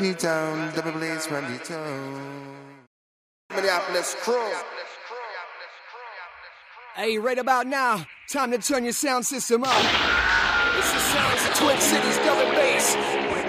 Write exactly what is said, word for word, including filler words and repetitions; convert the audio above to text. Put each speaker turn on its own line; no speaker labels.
P-Town, double blaze from the town. Minneapolis crew.
Hey, right about now, time to turn your sound system up. It's the sounds of Twin Cities double bass.